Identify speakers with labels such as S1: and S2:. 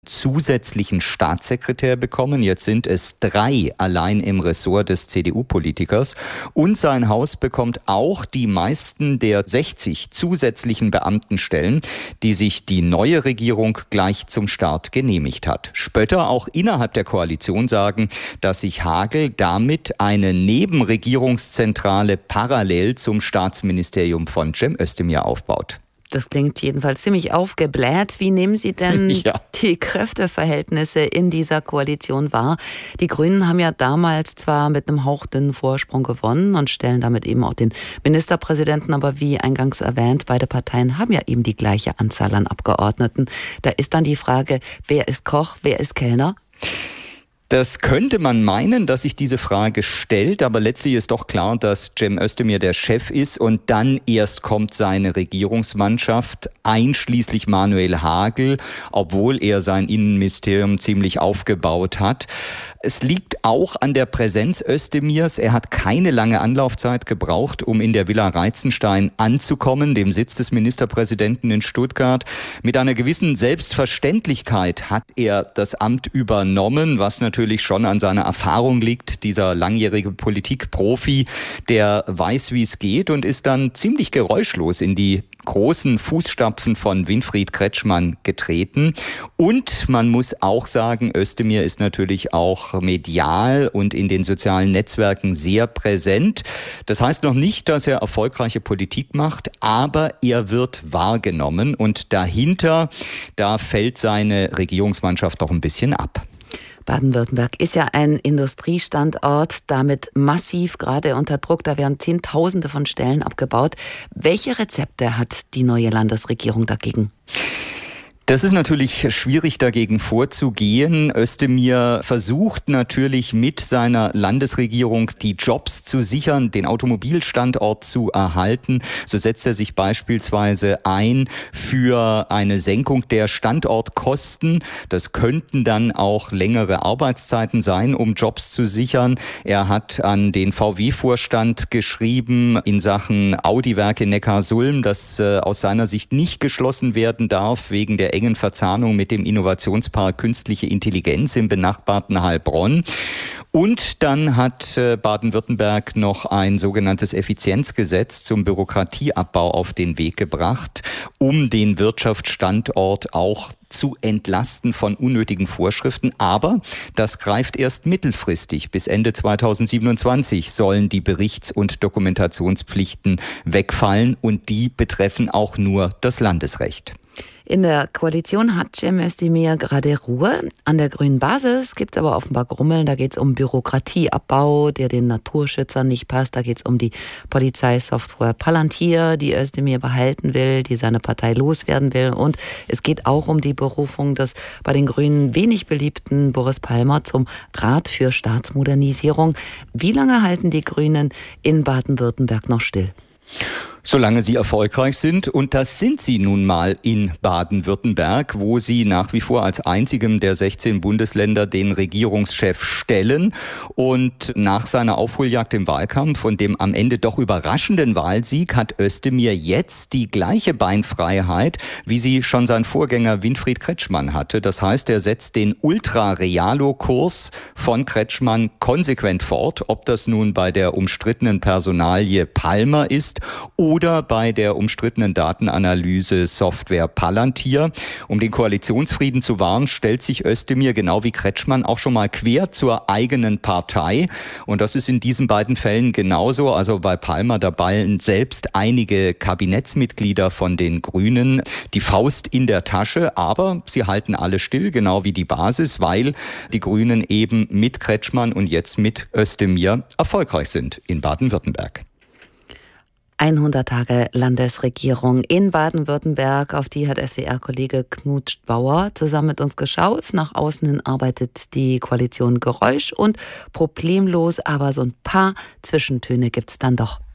S1: zusätzlichen Staatssekretär bekommen. Jetzt sind es 3 allein im Ressort des CDU-Politikers. Und sein Haus bekommt auch die meisten der 60 zusätzlichen Beamtenstellen, die sich die neue Regierung gleich zum Start genehmigt hat. Spötter auch innerhalb der Koalition sagen, dass sich Hagel damit eine Nebenregierungszentrale parallel zum Staatsministerium von Cem Özdemir aufbaut.
S2: Das klingt jedenfalls ziemlich aufgebläht. Wie nehmen Sie denn die Kräfteverhältnisse in dieser Koalition wahr? Die Grünen haben ja damals zwar mit einem hauchdünnen Vorsprung gewonnen und stellen damit eben auch den Ministerpräsidenten, aber wie eingangs erwähnt, beide Parteien haben ja eben die gleiche Anzahl an Abgeordneten. Da ist dann die Frage, wer ist Koch, wer ist Kellner?
S1: Das könnte man meinen, dass sich diese Frage stellt, aber letztlich ist doch klar, dass Cem Özdemir der Chef ist und dann erst kommt seine Regierungsmannschaft, einschließlich Manuel Hagel, obwohl er sein Innenministerium ziemlich aufgebaut hat. Es liegt auch an der Präsenz Özdemirs. Er hat keine lange Anlaufzeit gebraucht, um in der Villa Reitzenstein anzukommen, dem Sitz des Ministerpräsidenten in Stuttgart. Mit einer gewissen Selbstverständlichkeit hat er das Amt übernommen, was natürlich schon an seiner Erfahrung liegt. Dieser langjährige Politikprofi, der weiß, wie es geht und ist dann ziemlich geräuschlos in die großen Fußstapfen von Winfried Kretschmann getreten. Und man muss auch sagen, Özdemir ist natürlich auch medial und in den sozialen Netzwerken sehr präsent. Das heißt noch nicht, dass er erfolgreiche Politik macht, aber er wird wahrgenommen und dahinter, da fällt seine Regierungsmannschaft doch ein bisschen ab.
S2: Baden-Württemberg ist ja ein Industriestandort, damit massiv gerade unter Druck. Da werden Zehntausende von Stellen abgebaut. Welche Rezepte hat die neue Landesregierung dagegen?
S1: Das ist natürlich schwierig, dagegen vorzugehen. Özdemir versucht natürlich mit seiner Landesregierung die Jobs zu sichern, den Automobilstandort zu erhalten. So setzt er sich beispielsweise ein für eine Senkung der Standortkosten. Das könnten dann auch längere Arbeitszeiten sein, um Jobs zu sichern. Er hat an den VW-Vorstand geschrieben in Sachen Audi-Werke Neckarsulm, dass aus seiner Sicht nicht geschlossen werden darf wegen der engen Verzahnung mit dem Innovationspark Künstliche Intelligenz im benachbarten Heilbronn. Und dann hat Baden-Württemberg noch ein sogenanntes Effizienzgesetz zum Bürokratieabbau auf den Weg gebracht, um den Wirtschaftsstandort auch zu entlasten von unnötigen Vorschriften. Aber das greift erst mittelfristig. Bis Ende 2027 sollen die Berichts- und Dokumentationspflichten wegfallen und die betreffen auch nur das Landesrecht.
S2: In der Koalition hat Cem Özdemir gerade Ruhe. An der grünen Basis gibt es aber offenbar Grummeln. Da geht es um Bürokratieabbau, der den Naturschützern nicht passt. Da geht es um die Polizeisoftware Palantir, die Özdemir behalten will, die seine Partei loswerden will. Und es geht auch um die Berufung des bei den Grünen wenig beliebten Boris Palmer zum Rat für Staatsmodernisierung. Wie lange halten die Grünen in Baden-Württemberg noch still?
S1: Solange sie erfolgreich sind, und das sind sie nun mal in Baden-Württemberg, wo sie nach wie vor als einzigem der 16 Bundesländer den Regierungschef stellen. Und nach seiner Aufholjagd im Wahlkampf und dem am Ende doch überraschenden Wahlsieg hat Özdemir jetzt die gleiche Beinfreiheit, wie sie schon sein Vorgänger Winfried Kretschmann hatte. Das heißt, er setzt den Ultra-Realo-Kurs von Kretschmann konsequent fort, ob das nun bei der umstrittenen Personalie Palmer ist oder bei der umstrittenen Datenanalyse-Software Palantir. Um den Koalitionsfrieden zu wahren, stellt sich Özdemir genau wie Kretschmann auch schon mal quer zur eigenen Partei. Und das ist in diesen beiden Fällen genauso. Also bei Palmer, da ballen selbst einige Kabinettsmitglieder von den Grünen die Faust in der Tasche. Aber sie halten alle still, genau wie die Basis, weil die Grünen eben mit Kretschmann und jetzt mit Özdemir erfolgreich sind in Baden-Württemberg.
S2: 100 Tage Landesregierung in Baden-Württemberg. Auf die hat SWR-Kollege Knut Bauer zusammen mit uns geschaut. Nach außen hin arbeitet die Koalition geräusch- und problemlos, aber so ein paar Zwischentöne gibt's dann doch.